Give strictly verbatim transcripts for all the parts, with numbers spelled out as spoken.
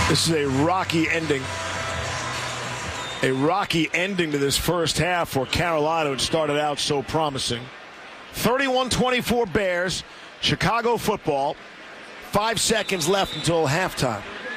This is a rocky ending. A rocky ending to this first half for Carolina, which started out so promising. thirty-one twenty-four Bears, Chicago football. Five seconds left until halftime.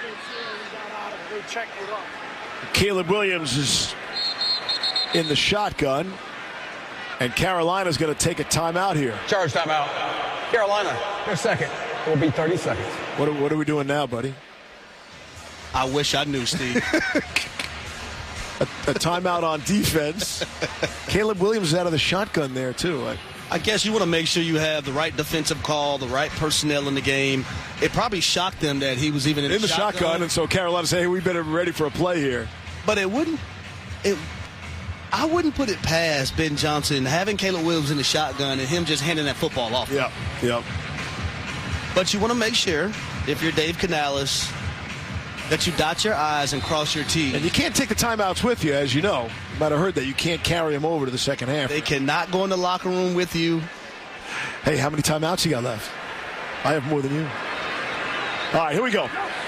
Caleb Williams is in the shotgun, and Carolina's going to take a timeout here. Charge timeout. Carolina, their second. It will be thirty seconds. What are, what are we doing now, buddy? I wish I knew, Steve. a, a timeout on defense. Caleb Williams is out of the shotgun there, too. I, I guess you want to make sure you have the right defensive call, the right personnel in the game. It probably shocked them that he was even in, in the, the shotgun. shotgun, and so Carolina say, hey, we better be ready for a play here. But it wouldn't it I wouldn't put it past Ben Johnson having Caleb Williams in the shotgun and him just handing that football off. Yep, yep. But you want to make sure, if you're Dave Canales, that you dot your I's and cross your T's. And you can't take the timeouts with you, as you know. You might have heard that. You can't carry them over to the second half. They cannot go in the locker room with you. Hey, how many timeouts you got left? I have more than you. All right, here we go.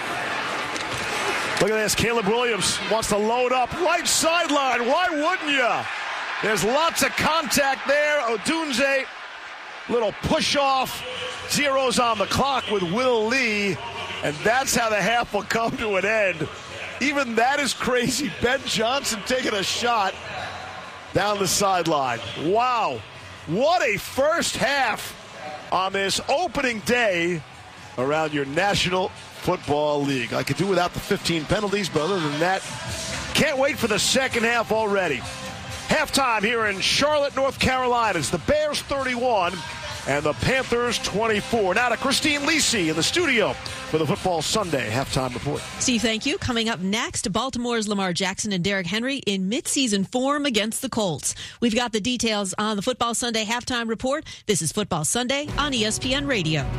Look at this. Caleb Williams wants to load up. Right sideline. Why wouldn't you? There's lots of contact there. Odunze, little push-off. Zeros on the clock with Will Lee. And that's how the half will come to an end. Even that is crazy. Ben Johnson taking a shot down the sideline. Wow. What a first half on this opening day around your National Football League. I could do without the fifteen penalties, but other than that, can't wait for the second half already. Halftime here in Charlotte, North Carolina. It's the Bears thirty-one and the Panthers twenty-four. Now to Christine Lisi in the studio for the Football Sunday halftime report. Steve, thank you. Coming up next, Baltimore's Lamar Jackson and Derrick Henry in midseason form against the Colts. We've got the details on the Football Sunday halftime report. This is Football Sunday on E S P N Radio.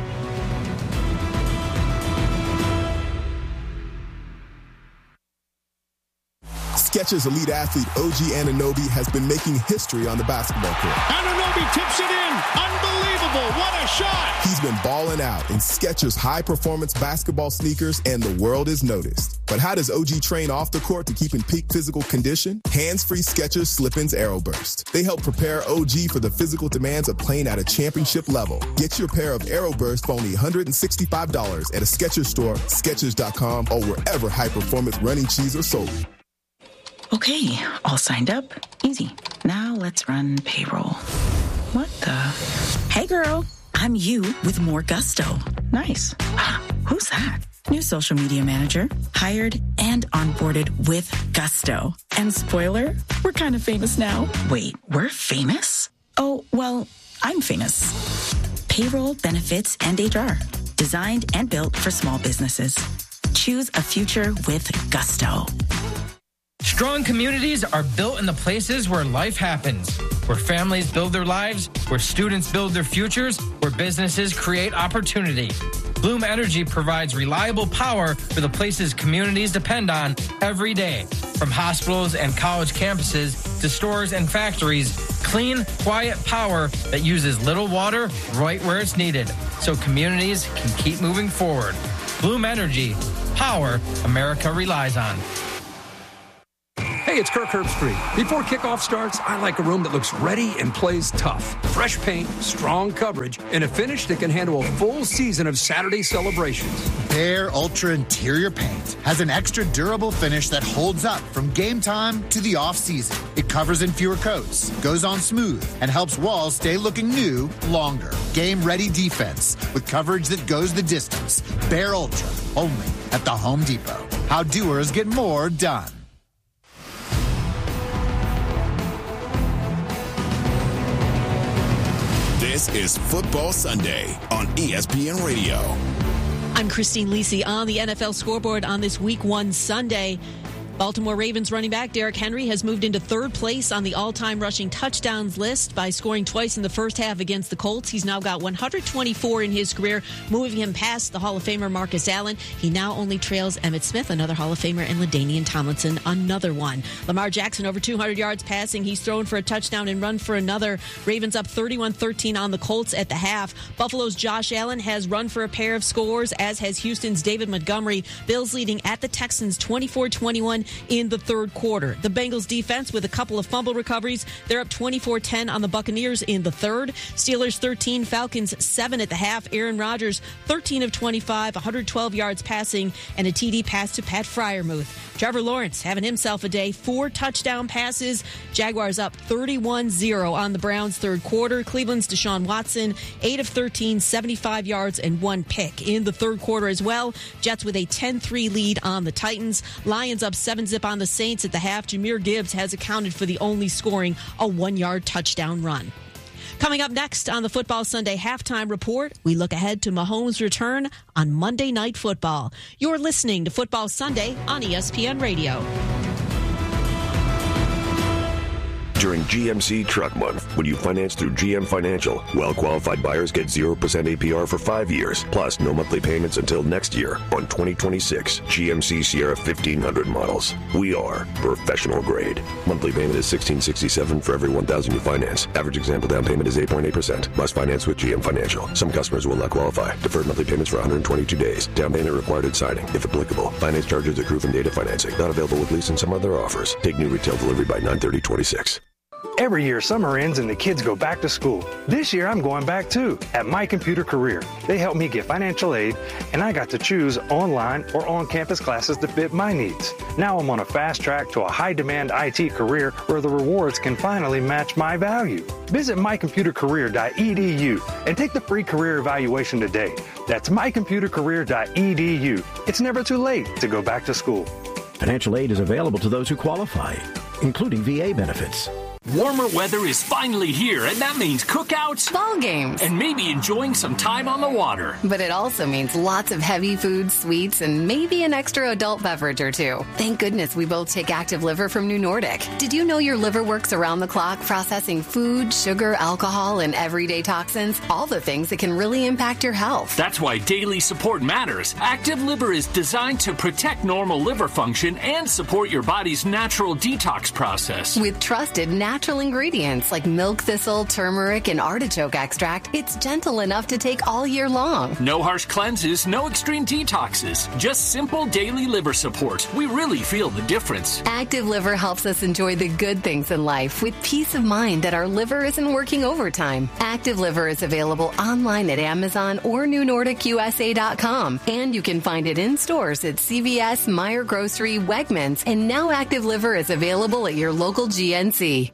Skechers elite athlete O G Anunoby has been making history on the basketball court. Anunoby tips it in. Unbelievable. What a shot. He's been balling out in Skechers high-performance basketball sneakers, and the world is noticed. But how does O G train off the court to keep in peak physical condition? Hands-free Skechers Slip-ins Aeroburst. They help prepare O G for the physical demands of playing at a championship level. Get your pair of Aeroburst for only one hundred sixty-five dollars at a Skechers store, Skechers dot com, or wherever high-performance running shoes are sold. Okay, all signed up. Easy. Now let's run payroll. What the? Hey, girl. I'm you with more gusto. Nice. Who's that? New social media manager. Hired and onboarded with gusto. And spoiler, we're kind of famous now. Wait, we're famous? Oh, well, I'm famous. Payroll, benefits, and H R. Designed and built for small businesses. Choose a future with gusto. Strong communities are built in the places where life happens, where families build their lives, where students build their futures, where businesses create opportunity. Bloom Energy provides reliable power for the places communities depend on every day. From hospitals and college campuses to stores and factories, clean, quiet power that uses little water right where it's needed, so communities can keep moving forward. Bloom Energy, power America relies on. Hey, it's Kirk Herbstreit. Before kickoff starts, I like a room that looks ready and plays tough. Fresh paint, strong coverage, and a finish that can handle a full season of Saturday celebrations. Behr Ultra Interior Paint has an extra durable finish that holds up from game time to the off-season. It covers in fewer coats, goes on smooth, and helps walls stay looking new longer. Game-ready defense with coverage that goes the distance. Behr Ultra, only at the Home Depot. How doers get more done. This is Football Sunday on E S P N Radio. I'm Christine Lisi on the N F L scoreboard on this Week one Sunday. Baltimore Ravens running back Derrick Henry has moved into third place on the all-time rushing touchdowns list by scoring twice in the first half against the Colts. He's now got one hundred twenty-four in his career, moving him past the Hall of Famer Marcus Allen. He now only trails Emmitt Smith, another Hall of Famer, and LaDainian Tomlinson, another one. Lamar Jackson over two hundred yards passing. He's thrown for a touchdown and run for another. Ravens up thirty-one thirteen on the Colts at the half. Buffalo's Josh Allen has run for a pair of scores, as has Houston's David Montgomery. Bills leading at the Texans twenty-four twenty-one in the third quarter. The Bengals defense with a couple of fumble recoveries. They're up twenty-four ten on the Buccaneers in the third. Steelers thirteen, Falcons seven at the half. Aaron Rodgers thirteen of twenty-five, one hundred twelve yards passing, and a T D pass to Pat Freiermuth. Trevor Lawrence having himself a day. Four touchdown passes. Jaguars up thirty-one zero on the Browns third quarter. Cleveland's Deshaun Watson, eight of thirteen, seventy-five yards and one pick in the third quarter as well. Jets with a ten three lead on the Titans. Lions up seven zip on the Saints at the half. Jahmyr Gibbs has accounted for the only scoring a one-yard touchdown run. Coming up next on the Football Sunday Halftime Report, we look ahead to Mahomes' return on Monday Night Football. You're listening to Football Sunday on E S P N Radio. During G M C Truck Month, when you finance through G M Financial, well-qualified buyers get zero percent A P R for five years, plus no monthly payments until next year on twenty twenty-six G M C Sierra fifteen hundred models. We are professional grade. Monthly payment is sixteen sixty-seven for every one thousand you finance. Average example down payment is eight point eight percent. Must finance with G M Financial. Some customers will not qualify. Deferred monthly payments for one hundred twenty-two days. Down payment required at signing, if applicable. Finance charges accrue from data financing. Not available with lease and some other offers. Take new retail delivery by nine thirty twenty-six. Every year, summer ends and the kids go back to school. This year, I'm going back too, at My Computer Career. They helped me get financial aid, and I got to choose online or on-campus classes that fit my needs. Now I'm on a fast track to a high-demand I T career where the rewards can finally match my value. Visit my computer career dot e d u and take the free career evaluation today. That's my computer career dot e d u. It's never too late to go back to school. Financial aid is available to those who qualify, including V A benefits. Warmer weather is finally here, and that means cookouts, ball games, and maybe enjoying some time on the water. But it also means lots of heavy food, sweets, and maybe an extra adult beverage or two. Thank goodness we both take Active Liver from New Nordic. Did you know your liver works around the clock processing food, sugar, alcohol, and everyday toxins? All the things that can really impact your health. That's why daily support matters. Active Liver is designed to protect normal liver function and support your body's natural detox process. With trusted natural Natural ingredients like milk thistle, turmeric, and artichoke extract, it's gentle enough to take all year long. No harsh cleanses, no extreme detoxes, just simple daily liver support. We really feel the difference. Active Liver helps us enjoy the good things in life with peace of mind that our liver isn't working overtime. Active Liver is available online at Amazon or new nordic u s a dot com, and you can find it in stores at C V S, Meijer Grocery, Wegmans, and now Active Liver is available at your local G N C.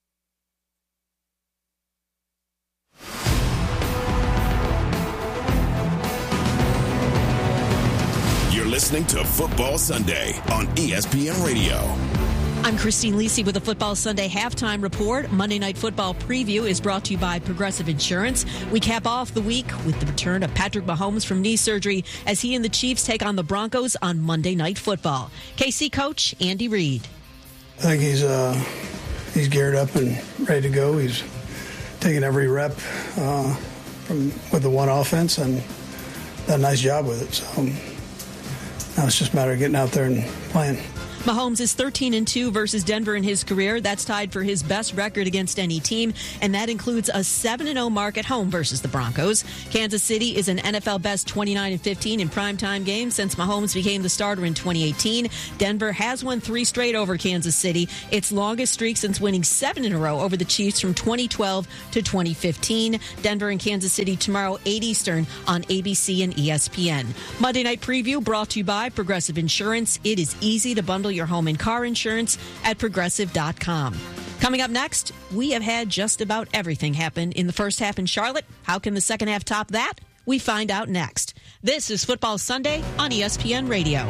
Listening to Football Sunday on E S P N Radio. I'm Christine Lisi with the Football Sunday Halftime Report. Monday Night Football Preview is brought to you by Progressive Insurance. We cap off the week with the return of Patrick Mahomes from knee surgery as he and the Chiefs take on the Broncos on Monday Night Football. K C coach Andy Reid. I think he's uh, he's geared up and ready to go. He's taking every rep uh, from with the one offense and done a nice job with it. So. Now it's just a matter of getting out there and playing. Mahomes is thirteen and two versus Denver in his career. That's tied for his best record against any team, and that includes a seven and oh mark at home versus the Broncos. Kansas City is an N F L best twenty-nine and fifteen in primetime games since Mahomes became the starter in twenty eighteen. Denver has won three straight over Kansas City, its longest streak since winning seven in a row over the Chiefs from twenty twelve to twenty fifteen. Denver and Kansas City tomorrow, eight Eastern on A B C and E S P N. Monday Night Preview brought to you by Progressive Insurance. It is easy to bundle your home and car insurance at progressive dot com. Coming up next, we have had just about everything happen in the first half in Charlotte. How can the second half top that? We find out next. This is Football Sunday on E S P N Radio.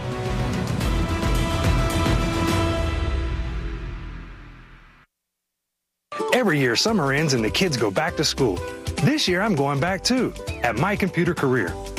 Every year, summer ends and the kids go back to school. This year, I'm going back too, at My Computer Career.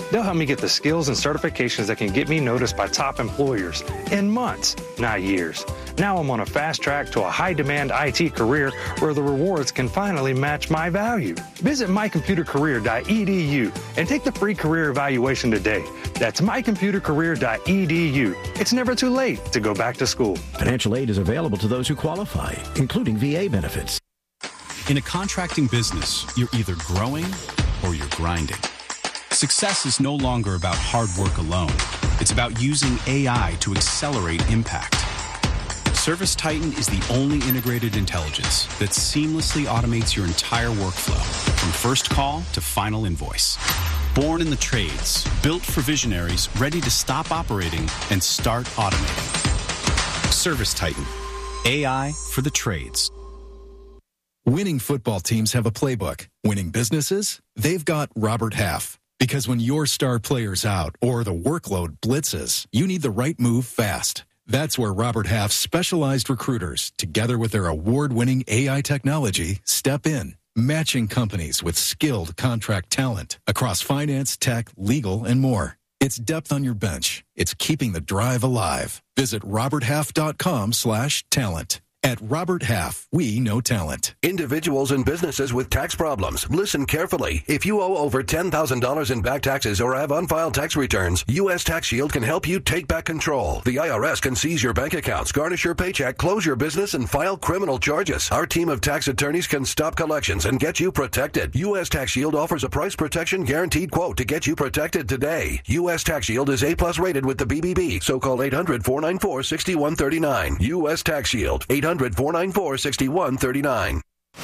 They'll help me get the skills and certifications that can get me noticed by top employers in months, not years. Now I'm on a fast track to a high-demand I T career where the rewards can finally match my value. Visit my computer career dot e d u and take the free career evaluation today. That's my computer career dot e d u. It's never too late to go back to school. Financial aid is available to those who qualify, including V A benefits. In a contracting business, you're either growing or you're grinding. Success is no longer about hard work alone. It's about using A I to accelerate impact. ServiceTitan is the only integrated intelligence that seamlessly automates your entire workflow, from first call to final invoice. Born in the trades, built for visionaries, ready to stop operating and start automating. ServiceTitan, A I for the trades. Winning football teams have a playbook. Winning businesses, they've got Robert Half. Because when your star player's out or the workload blitzes, you need the right move fast. That's where Robert Half's specialized recruiters, together with their award-winning A I technology, step in, matching companies with skilled contract talent across finance, tech, legal, and more. It's depth on your bench. It's keeping the drive alive. Visit roberthalf.com slash talent. At Robert Half, we know talent. Individuals and businesses with tax problems, listen carefully. If you owe over ten thousand dollars in back taxes or have unfiled tax returns, U S Tax Shield can help you take back control. The I R S can seize your bank accounts, garnish your paycheck, close your business, and file criminal charges. Our team of tax attorneys can stop collections and get you protected. U S Tax Shield offers a price protection guaranteed quote to get you protected today. U S Tax Shield is A-plus rated with the B B B, so call eight hundred, four nine four, six one three nine. U S Tax Shield, eight hundred, four nine four, six one three nine.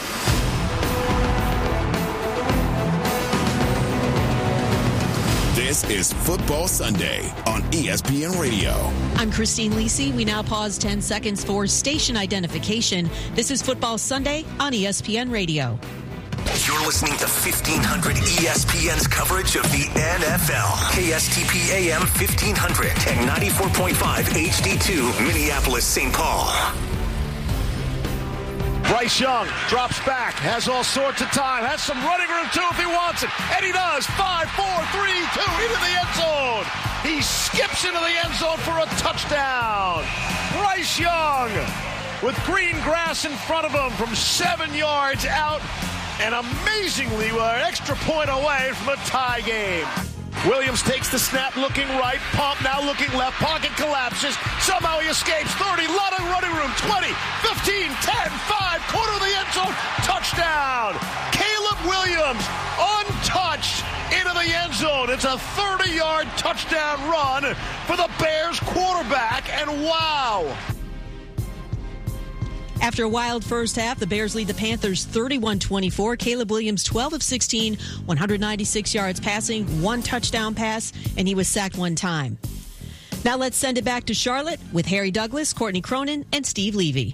This is Football Sunday on E S P N Radio. I'm Christine Lisi. We now pause ten seconds for station identification. This is Football Sunday on E S P N Radio. You're listening to fifteen hundred E S P N's coverage of the N F L. K S T P A M fifteen hundred and ninety-four point five H D two, Minneapolis, Saint Paul. Bryce Young drops back, has all sorts of time, has some running room too if he wants it, and he does. Five, four, three, two, into the end zone. He skips into the end zone for a touchdown. Bryce Young with green grass in front of him from seven yards out, and amazingly, we're an extra point away from a tie game. Williams takes the snap, looking right. Pump now looking left. Pocket collapses. Somehow he escapes. thirty, lot of running room. twenty, fifteen, ten, five, corner of the end zone. Touchdown. Caleb Williams, untouched, into the end zone. It's a thirty-yard touchdown run for the Bears quarterback, and wow. After a wild first half, the Bears lead the Panthers thirty-one twenty-four. Caleb Williams, twelve of sixteen, one hundred ninety-six yards passing, one touchdown pass, and he was sacked one time. Now let's send it back to Charlotte with Harry Douglas, Courtney Cronin, and Steve Levy.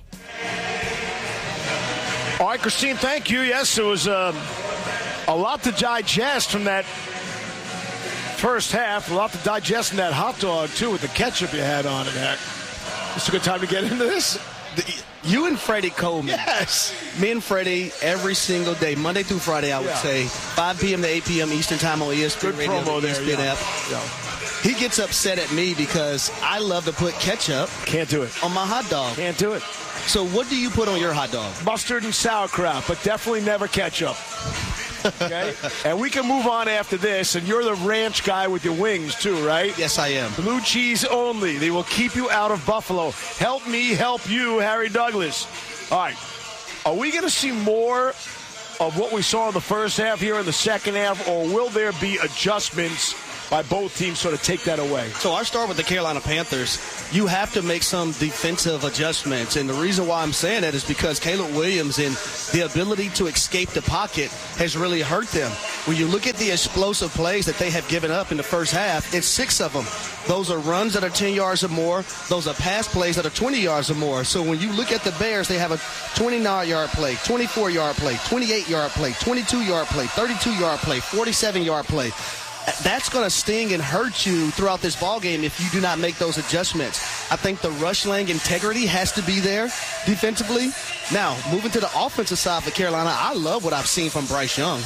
All right, Christine, thank you. Yes, it was uh, a lot to digest from that first half. A lot to digest in that hot dog, too, with the ketchup you had on it, Heck. It's a good time to get into this. The, you and Freddie Coleman. Yes. Me and Freddie every single day, Monday through Friday, I would yeah. say, five p.m. to eight p.m. Eastern Time on E S P N Good Radio, promo the there, E S P N yeah. app. Yeah. He gets upset at me because I love to put ketchup. Can't do it. On my hot dog. Can't do it. So what do you put on your hot dog? Mustard and sauerkraut, but definitely never ketchup. Okay? And we can move on after this, and you're the ranch guy with your wings, too, right? Yes, I am. Blue cheese only. They will keep you out of Buffalo. Help me help you, Harry Douglas. All right. Are we going to see more of what we saw in the first half here in the second half, or will there be adjustments by both teams sort of take that away? So I'll start with the Carolina Panthers. You have to make some defensive adjustments, and the reason why I'm saying that is because Caleb Williams and the ability to escape the pocket has really hurt them. When you look at the explosive plays that they have given up in the first half, it's six of them. Those are runs that are ten yards or more. Those are pass plays that are twenty yards or more. So when you look at the Bears, they have a twenty-nine-yard play, twenty-four-yard play, twenty-eight-yard play, twenty-two-yard play, thirty-two-yard play, forty-seven-yard play. That's going to sting and hurt you throughout this ballgame if you do not make those adjustments. I think the rush lane integrity has to be there defensively. Now, moving to the offensive side for Carolina, I love what I've seen from Bryce Young.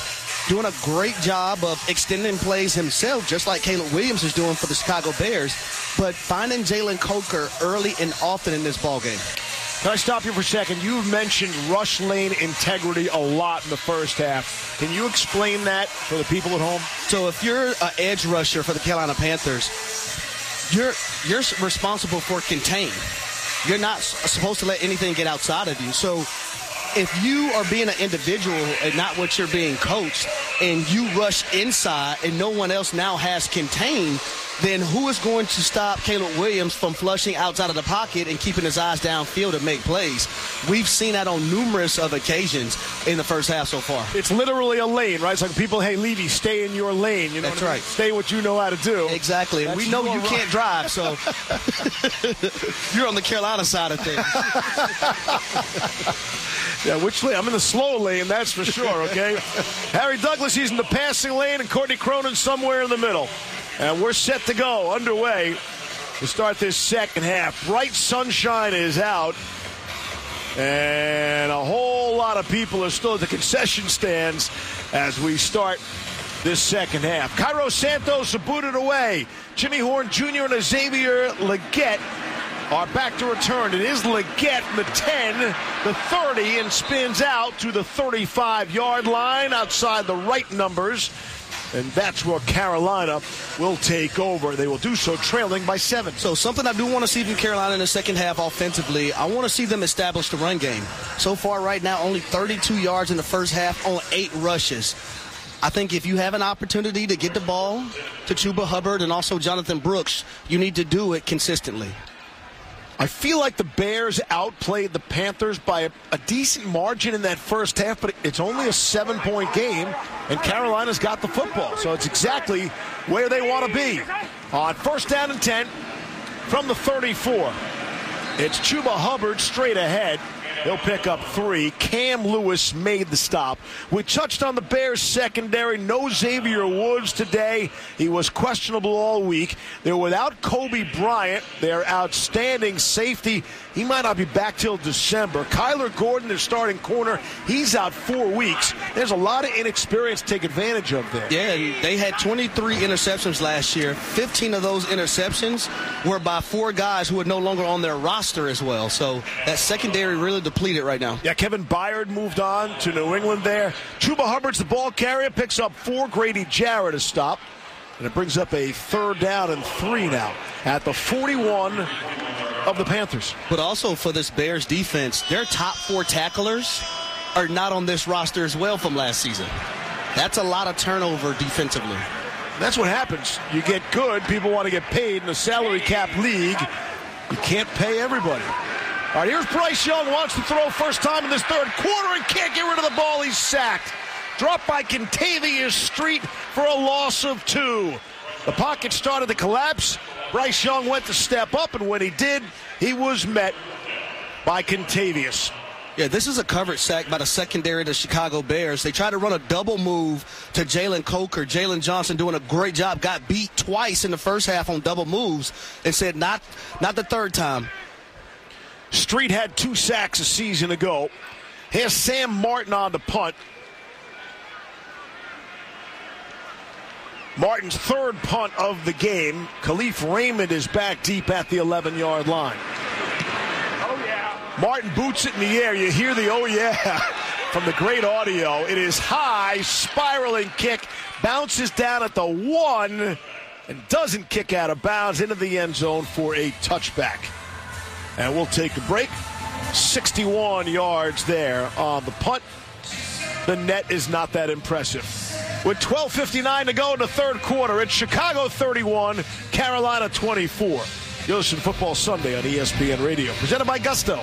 doing a great job of extending plays himself, just like Caleb Williams is doing for the Chicago Bears, but finding Jalen Coker early and often in this ballgame. Can I stop you for a second? You've mentioned rush lane integrity a lot in the first half. Can you explain that for the people at home? So if you're an edge rusher for the Carolina Panthers, you're you're responsible for contain. You're not supposed to let anything get outside of you. So if you are being an individual and not what you're being coached, and you rush inside and no one else now has contained, then who is going to stop Caleb Williams from flushing outside of the pocket and keeping his eyes downfield to make plays? We've seen that on numerous of occasions in the first half so far. It's literally a lane, right? It's like people, hey, Levy, stay in your lane. You know That's what I mean? right. Stay what you know how to do. Exactly. And That's we know you right. can't drive, so you're on the Carolina side of things. Yeah, which lane? I'm in the slow lane, that's for sure, okay? Harry Douglas, he's in the passing lane, and Courtney Cronin somewhere in the middle. And we're set to go, underway, to start this second half. Bright sunshine is out, and a whole lot of people are still at the concession stands as we start this second half. Cairo Santos are booted away. Jimmy Horn Junior and Xavier Legette are back to return. It is Legette, the ten, the thirty, and spins out to the thirty-five-yard line outside the right numbers. And that's where Carolina will take over. They will do so trailing by seven. So something I do want to see from Carolina in the second half offensively, I want to see them establish the run game. So far right now, only thirty-two yards in the first half on eight rushes. I think if you have an opportunity to get the ball to Chuba Hubbard and also Jonathan Brooks, you need to do it consistently. I feel like the Bears outplayed the Panthers by a, a decent margin in that first half, but it's only a seven-point game, and Carolina's got the football. So it's exactly where they want to be. On first down and ten from the thirty-four. It's Chuba Hubbard straight ahead. He'll pick up three. Cam Lewis made the stop. We touched on the Bears secondary. No Xavier Woods today. He was questionable all week. They're without Kobe Bryant, their outstanding safety. He might not be back till December. Kyler Gordon, their starting corner, he's out four weeks. There's a lot of inexperience to take advantage of there. Yeah, and they had twenty-three interceptions last year. fifteen of those interceptions were by four guys who are no longer on their roster as well. So that secondary really depleted right now. Yeah, Kevin Byard moved on to New England there. Chuba Hubbard's the ball carrier, picks up four. Grady Jarrett a stop. And it brings up a third down and three now at the forty-one of the Panthers. But also for this Bears defense, their top four tacklers are not on this roster as well from last season. That's a lot of turnover defensively. That's what happens. You get good, people want to get paid in a salary cap league. You can't pay everybody. All right, here's Bryce Young, wants to throw first time in this third quarter and can't get rid of the ball. He's sacked. Dropped by Contavious Street for a loss of two. The pocket started to collapse. Bryce Young went to step up, and when he did, he was met by Contavious. Yeah, this is a coverage sack by the secondary of the Chicago Bears. They tried to run a double move to Jalen Coker. Jalen Johnson doing a great job. Got beat twice in the first half on double moves and said not, not the third time. Street had two sacks a season ago. Here's Sam Martin on the punt. Martin's third punt of the game. Khalif Raymond is back deep at the eleven-yard line. Oh, yeah. Martin boots it in the air. You hear the oh, yeah, from the great audio. It is high, spiraling kick, bounces down at the one, and doesn't kick out of bounds into the end zone for a touchback. And we'll take a break. sixty-one yards there on the punt. The net is not that impressive. With twelve fifty-nine to go in the third quarter, it's Chicago thirty-one, Carolina twenty-four. You listen to Football Sunday on E S P N Radio, presented by Gusto.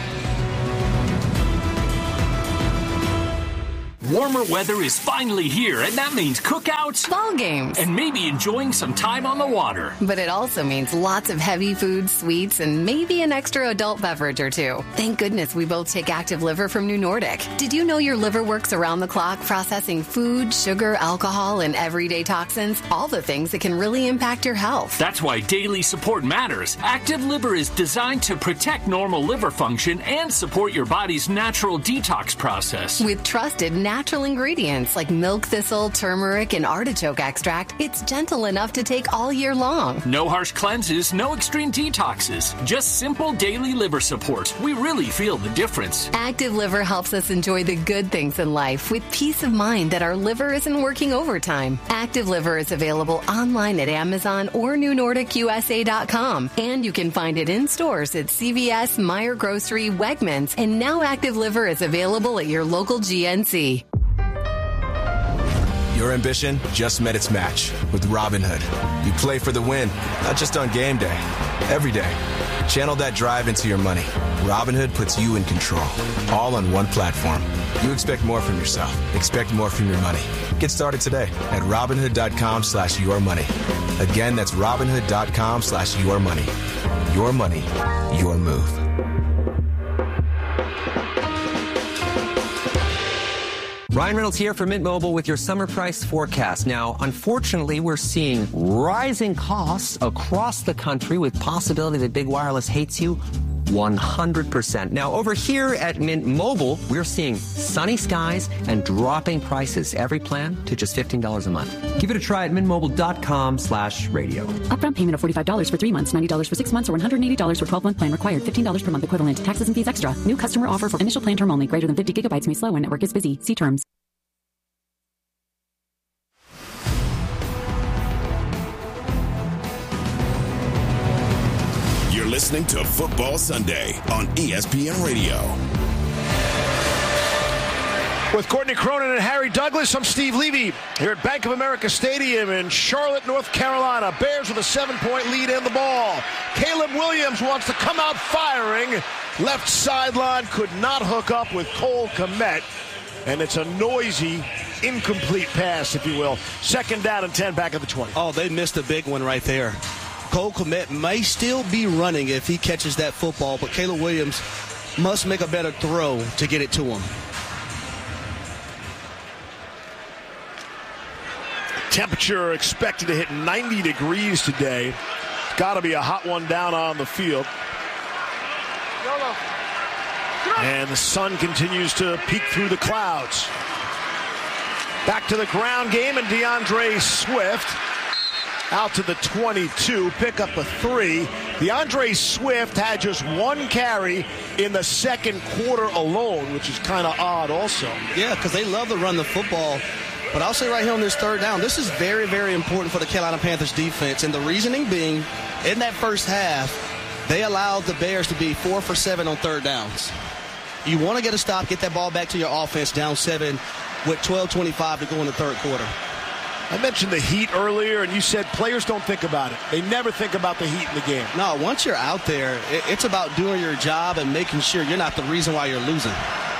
Warmer weather is finally here, and that means cookouts, ball games, and maybe enjoying some time on the water. But it also means lots of heavy food, sweets, and maybe an extra adult beverage or two. Thank goodness we both take Active Liver from New Nordic. Did you know your liver works around the clock processing food, sugar, alcohol, and everyday toxins? All the things that can really impact your health. That's why daily support matters. Active Liver is designed to protect normal liver function and support your body's natural detox process. With trusted natural natural ingredients like milk thistle, turmeric, and artichoke extract, it's gentle enough to take all year long. No harsh cleanses, no extreme detoxes. Just simple daily liver support. We really feel the difference. Active Liver helps us enjoy the good things in life with peace of mind that our liver isn't working overtime. Active Liver is available online at Amazon or New Nordic U S A dot com. And you can find it in stores at C V S, Meijer Grocery, Wegmans, and now Active Liver is available at your local G N C. Your ambition just met its match with Robinhood. You play for the win, not just on game day, every day. Channel that drive into your money. Robinhood puts you in control, all on one platform. You expect more from yourself. Expect more from your money. Get started today at Robinhood.com slash your money. Again, that's Robinhood.com slash your money. Your money, your move. Ryan Reynolds here for Mint Mobile with your summer price forecast. Now, unfortunately, we're seeing rising costs across the country with possibility that big wireless hates you one hundred percent. Now, over here at Mint Mobile, we're seeing sunny skies and dropping prices. Every plan to just fifteen dollars a month. Give it a try at mintmobile.com slash radio. Upfront payment of forty-five dollars for three months, ninety dollars for six months, or one hundred eighty dollars for twelve-month plan required. fifteen dollars per month equivalent. Taxes and fees extra. New customer offer for initial plan term only. Greater than fifty gigabytes may slow when network is busy. See terms. Listening to Football Sunday on E S P N Radio. With Courtney Cronin and Harry Douglas, I'm Steve Levy here at Bank of America Stadium in Charlotte, North Carolina. Bears with a seven-point lead in the ball. Caleb Williams wants to come out firing. Left sideline could not hook up with Cole Kmet. And it's a noisy, incomplete pass, if you will. Second down and ten back at the twenty. Oh, they missed a big one right there. Cole Kmet may still be running if he catches that football, but Caleb Williams must make a better throw to get it to him. Temperature expected to hit ninety degrees today. Got to be a hot one down on the field. And the sun continues to peek through the clouds. Back to the ground game, and DeAndre Swift out to the twenty-two, pick up a three. DeAndre Swift had just one carry in the second quarter alone, which is kind of odd also. Yeah, because they love to run the football. But I'll say right here on this third down, this is very, very important for the Carolina Panthers defense. And the reasoning being, in that first half, they allowed the Bears to be four for seven on third downs. You want to get a stop, get that ball back to your offense down seven with twelve twenty-five to go in the third quarter. I mentioned the heat earlier, and you said players don't think about it. They never think about the heat in the game. No, once you're out there, it's about doing your job and making sure you're not the reason why you're losing.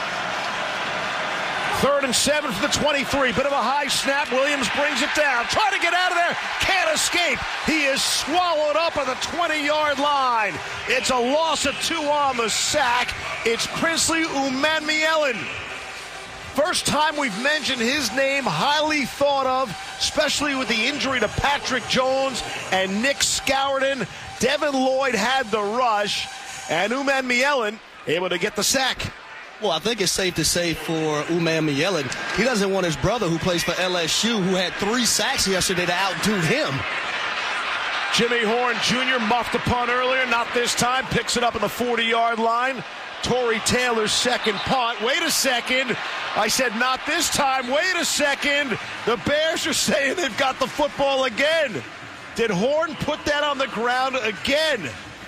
Third and seven for the twenty-three. Bit of a high snap. Williams brings it down. Trying to get out of there. Can't escape. He is swallowed up at the twenty-yard line. It's a loss of two on the sack. It's Princely Umanmielen. First time we've mentioned his name, highly thought of, especially with the injury to Patrick Jones and Nick Scourton. Devin Lloyd had the rush, and Umanmielen able to get the sack. Well, I think it's safe to say for Umanmielen, he doesn't want his brother who plays for L S U, who had three sacks yesterday, to outdo him. Jimmy Horn Junior muffed a punt earlier, not this time. Picks it up at the forty-yard line. Torrey Taylor's second punt. Wait a second. I said not this time. Wait a second. The Bears are saying they've got the football again. Did Horn put that on the ground again?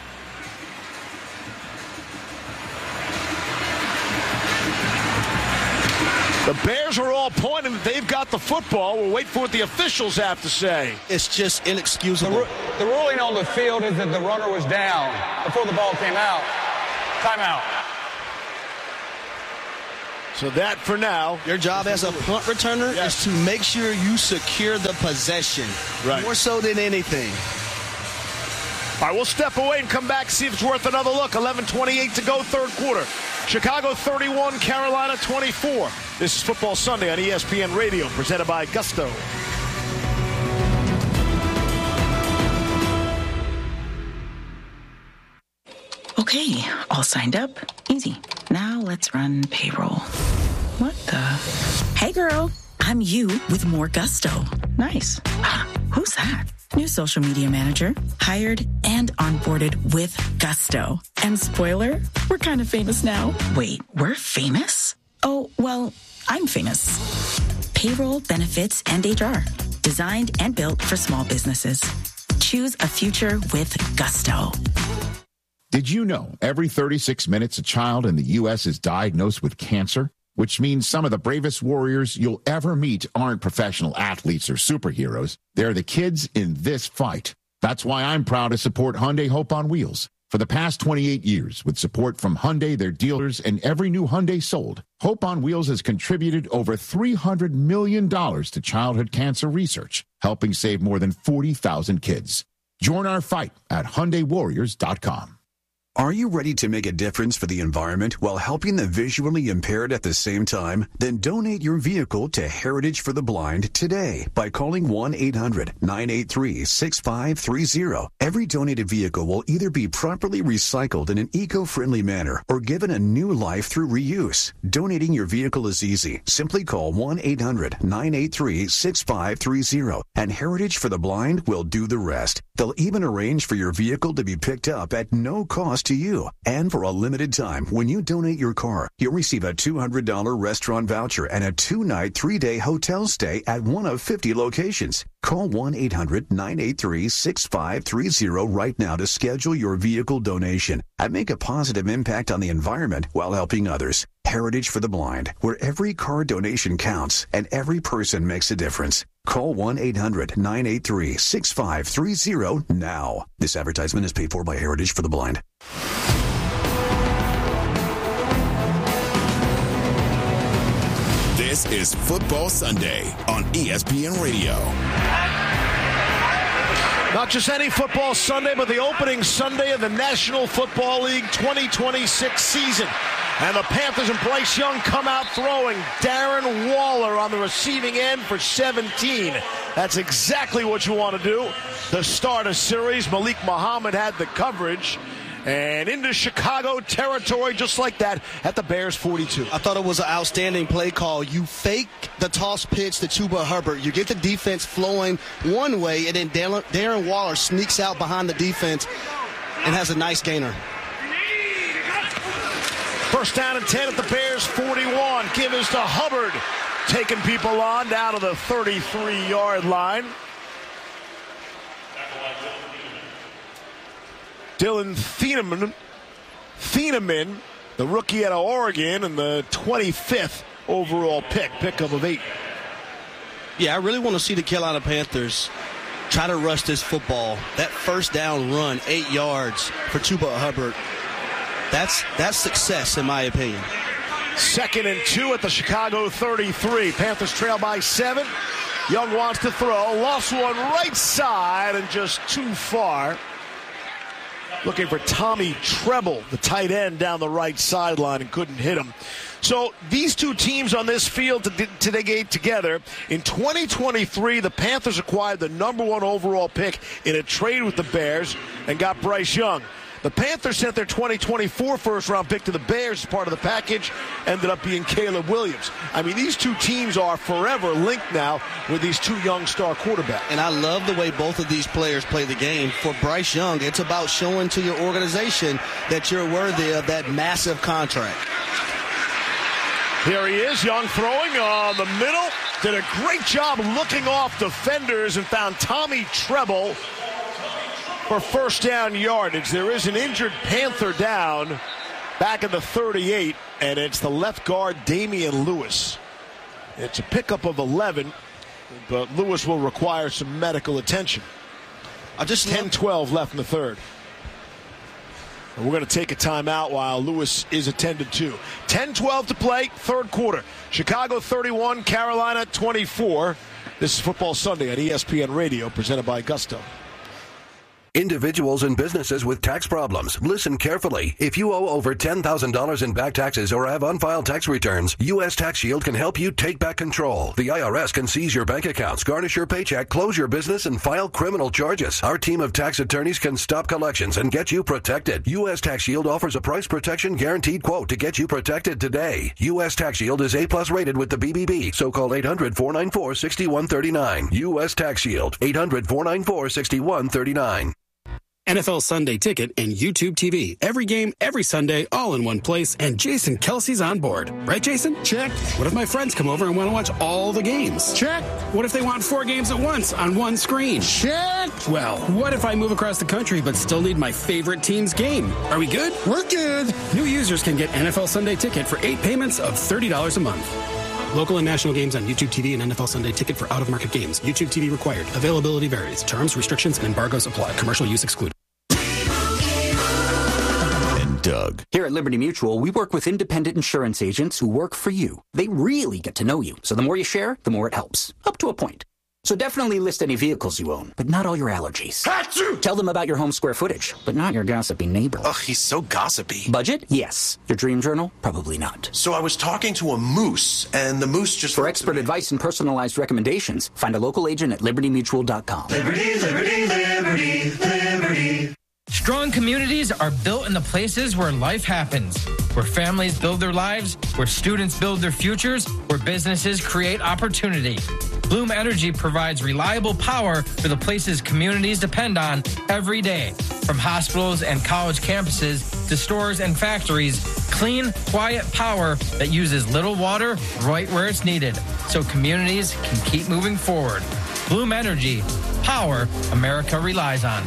The Bears are all pointing that they've got the football. We'll wait for what the officials have to say. It's just inexcusable. The, ru- the ruling on the field is that the runner was down before the ball came out. Timeout. So that for now. Your job as a punt returner yes. is to make sure you secure the possession. Right. More so than anything. All right, we'll step away and come back, see if it's worth another look. eleven twenty-eight to go, third quarter. Chicago thirty-one, Carolina twenty-four. This is Football Sunday on E S P N Radio, presented by Gusto. Okay, all signed up. Easy. Now let's run payroll. What the? Hey, girl. I'm you with more gusto. Nice. Who's that? New social media manager. Hired and onboarded with gusto. And spoiler, we're kind of famous now. Wait, we're famous? Oh, well, I'm famous. Payroll, benefits, and H R. Designed and built for small businesses. Choose a future with gusto. Did you know every thirty-six minutes a child in the U S is diagnosed with cancer? Which means some of the bravest warriors you'll ever meet aren't professional athletes or superheroes. They're the kids in this fight. That's why I'm proud to support Hyundai Hope on Wheels. For the past twenty-eight years, with support from Hyundai, their dealers, and every new Hyundai sold, Hope on Wheels has contributed over three hundred million dollars to childhood cancer research, helping save more than forty thousand kids. Join our fight at Hyundai Warriors dot com. Are you ready to make a difference for the environment while helping the visually impaired at the same time? Then donate your vehicle to Heritage for the Blind today by calling one eight hundred nine eight three six five three zero. Every donated vehicle will either be properly recycled in an eco-friendly manner or given a new life through reuse. Donating your vehicle is easy. Simply call one eight hundred nine eight three six five three zero and Heritage for the Blind will do the rest. They'll even arrange for your vehicle to be picked up at no cost to you. And for a limited time, when you donate your car, you'll receive a two hundred dollars restaurant voucher and a two-night, three-day hotel stay at one of fifty locations. Call one eight hundred nine eight three six five three zero right now to schedule your vehicle donation and make a positive impact on the environment while helping others. Heritage for the Blind, where every car donation counts and every person makes a difference. Call one eight hundred nine eight three six five three zero now. This advertisement is paid for by Heritage for the Blind. This is Football Sunday on E S P N Radio. Not just any football Sunday, but the opening Sunday of the National Football League twenty twenty-six season. And the Panthers and Bryce Young come out throwing. Darren Waller on the receiving end for seventeen. That's exactly what you want to do. The start of series, Malik Muhammad had the coverage. And into Chicago territory just like that at the Bears forty-two. I thought it was an outstanding play call. You fake the toss pitch to Chuba Hubbard. You get the defense flowing one way, and then Darren Waller sneaks out behind the defense and has a nice gainer. First down and ten at the Bears forty-one. Give is to Hubbard, taking people on down to the thirty-three-yard line. Dylan Thieneman, Thieneman, the rookie out of Oregon, and the twenty-fifth overall pick, pickup of eight. Yeah, I really want to see the Carolina Panthers try to rush this football. That first down run, eight yards for Chuba Hubbard. That's that's success, in my opinion. Second and two at the Chicago thirty-three. Panthers trail by seven. Young wants to throw. Lost one right side and just too far. Looking for Tommy Treble, the tight end, down the right sideline and couldn't hit him. So these two teams on this field today get together. In twenty twenty-three, the Panthers acquired the number one overall pick in a trade with the Bears and got Bryce Young. The Panthers sent their twenty twenty-four first-round pick to the Bears as part of the package, ended up being Caleb Williams. I mean, these two teams are forever linked now with these two young star quarterbacks. And I love the way both of these players play the game. For Bryce Young, it's about showing to your organization that you're worthy of that massive contract. Here he is, Young throwing on the middle. Did a great job looking off defenders and found Tommy Treble for first down yardage. There is an injured Panther down back in the thirty-eight, and it's the left guard Damian Lewis. It's a pickup of eleven, but Lewis will require some medical attention. I just ten twelve left in the third. And we're going to take a timeout while Lewis is attended to. ten twelve to play, third quarter. Chicago thirty-one, Carolina twenty-four. This is Football Sunday on E S P N Radio, presented by Gusto. Individuals and businesses with tax problems, listen carefully. If you owe over ten thousand dollars in back taxes or have unfiled tax returns, U S Tax Shield can help you take back control. The I R S can seize your bank accounts, garnish your paycheck, close your business, and file criminal charges. Our team of tax attorneys can stop collections and get you protected. U S Tax Shield offers a price protection guaranteed quote to get you protected today. U S Tax Shield is A plus rated with the B B B, so call eight hundred, four nine four, six one three nine. U S Tax Shield, eight hundred, four nine four, six one three nine. N F L Sunday Ticket and YouTube T V. Every game, every Sunday, all in one place, and Jason Kelsey's on board. Right, Jason? Check. What if my friends come over and want to watch all the games? Check. What if they want four games at once on one screen? Check. Well, what if I move across the country but still need my favorite team's game? Are we good? We're good. New users can get N F L Sunday Ticket for eight payments of thirty dollars a month. Local and national games on YouTube T V and N F L Sunday Ticket for out-of-market games. YouTube T V required. Availability varies. Terms, restrictions, and embargoes apply. Commercial use excluded. Doug. Here at Liberty Mutual, we work with independent insurance agents who work for you. They really get to know you, so the more you share, the more it helps. Up to a point. So definitely list any vehicles you own, but not all your allergies. Achoo! Tell them about your home square footage, but not your gossipy neighbor. Ugh, he's so gossipy. Budget? Yes. Your dream journal? Probably not. So I was talking to a moose, and the moose just... For expert advice and personalized recommendations, find a local agent at liberty mutual dot com. Liberty, liberty, liberty, liberty. Strong communities are built in the places where life happens, where families build their lives, where students build their futures, where businesses create opportunity. Bloom Energy provides reliable power for the places communities depend on every day. From hospitals and college campuses to stores and factories, clean, quiet power that uses little water right where it's needed, so communities can keep moving forward. Bloom Energy, power America relies on.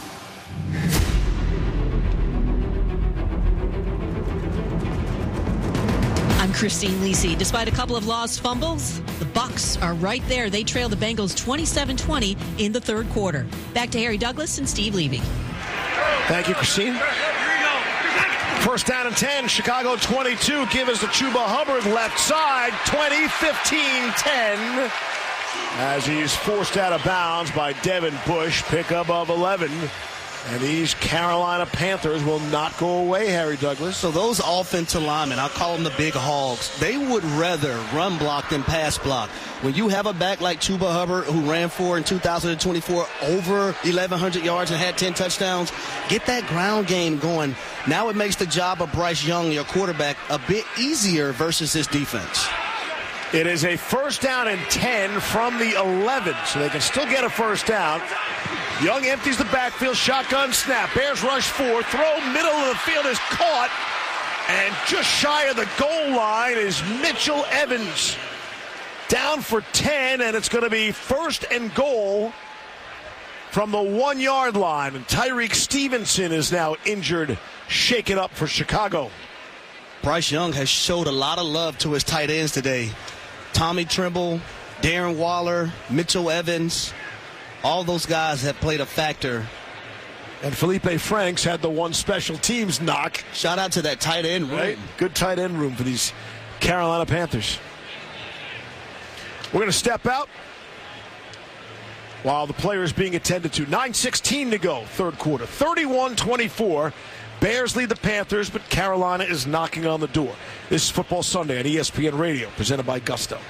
I'm Christine Lisi. Despite a couple of lost fumbles, the Bucs are right there. They trail the Bengals twenty-seven twenty in the third quarter. Back to Harry Douglas and Steve Levy. Thank you, Christine. First down and ten, Chicago twenty-two. Give us the Chuba Hubbard left side, twenty, fifteen, ten. As he's forced out of bounds by Devin Bush, pickup of eleven. And these Carolina Panthers will not go away, Harry Douglas. So those offensive linemen, I'll call them the big hogs, they would rather run block than pass block. When you have a back like Chuba Hubbard, who ran for in two thousand twenty-four over eleven hundred yards and had ten touchdowns, get that ground game going. Now it makes the job of Bryce Young, your quarterback, a bit easier versus this defense. It is a first down and ten from the eleven, so they can still get a first down. Young empties the backfield, shotgun snap. Bears rush four, throw, middle of the field is caught. And just shy of the goal line is Mitchell Evans. Down for ten, and it's going to be first and goal from the one-yard line. And Tyreek Stevenson is now injured, shaken up for Chicago. Bryce Young has showed a lot of love to his tight ends today. Tommy Tremble, Darren Waller, Mitchell Evans. All those guys have played a factor. And Felipe Franks had the one special teams knock. Shout out to that tight end room. Right? Good tight end room for these Carolina Panthers. We're going to step out while the players being attended to. nine sixteen to go, third quarter. thirty-one twenty-four. Bears lead the Panthers, but Carolina is knocking on the door. This is Football Sunday on E S P N Radio, presented by Gusto.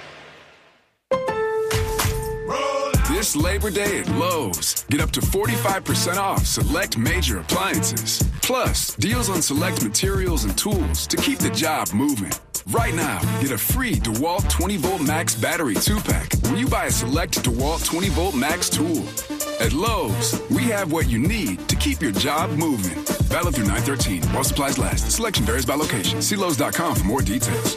This Labor Day at Lowe's, get up to forty-five percent off select major appliances. Plus, deals on select materials and tools to keep the job moving. Right now, get a free DeWalt twenty volt Max battery two pack when you buy a select DeWalt twenty volt Max tool. At Lowe's, we have what you need to keep your job moving. Valid through nine thirteen while supplies last. Selection varies by location. See Lowe's dot com for more details.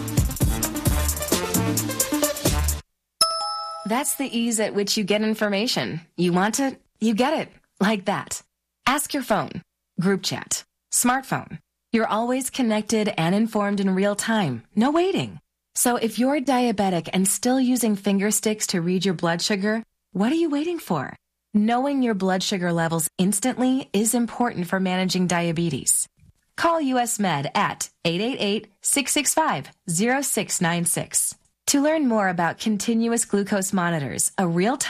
That's the ease at which you get information. You want it, you get it. Like that. Ask your phone. Group chat. Smartphone. You're always connected and informed in real time. No waiting. So if you're diabetic and still using finger sticks to read your blood sugar, what are you waiting for? Knowing your blood sugar levels instantly is important for managing diabetes. Call U S Med at eight eight eight, six six five, zero six nine six. To learn more about continuous glucose monitors, a real-time